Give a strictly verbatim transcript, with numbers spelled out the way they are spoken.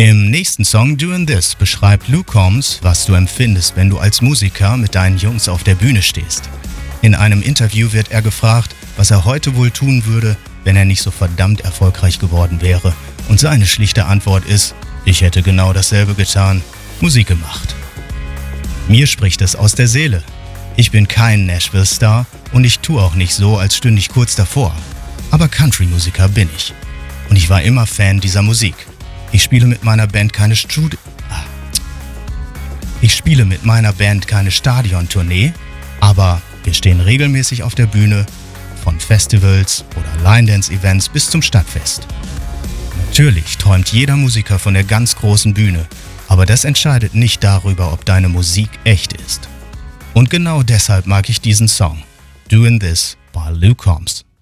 Im nächsten Song Doing This beschreibt Luke Combs, was du empfindest, wenn du als Musiker mit deinen Jungs auf der Bühne stehst. In einem Interview wird er gefragt, was er heute wohl tun würde, wenn er nicht so verdammt erfolgreich geworden wäre. Und seine schlichte Antwort ist, ich hätte genau dasselbe getan, Musik gemacht. Mir spricht es aus der Seele. Ich bin kein Nashville-Star und ich tue auch nicht so, als stünde ich kurz davor. Aber Country-Musiker bin ich. Und ich war immer Fan dieser Musik. Ich spiele mit meiner Band keine Stud- ah. Ich spiele mit meiner Band keine Stadiontournee, aber wir stehen regelmäßig auf der Bühne, von Festivals oder Line-Dance-Events bis zum Stadtfest. Natürlich träumt jeder Musiker von der ganz großen Bühne, aber das entscheidet nicht darüber, ob deine Musik echt ist. Und genau deshalb mag ich diesen Song, Doing This by Luke Combs.